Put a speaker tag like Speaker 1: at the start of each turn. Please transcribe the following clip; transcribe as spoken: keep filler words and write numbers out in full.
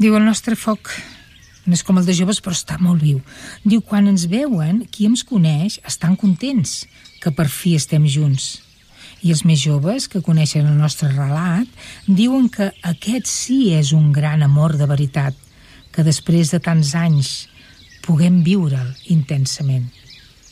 Speaker 1: Diu, el nostre foc no és com el de joves, però està molt viu. Diu, quan ens veuen, qui ens coneix estan contents que per fi estem junts. I els més joves, que coneixen el nostre relat, diuen que aquest sí és un gran amor de veritat, que després de tants anys puguem viure'l intensament.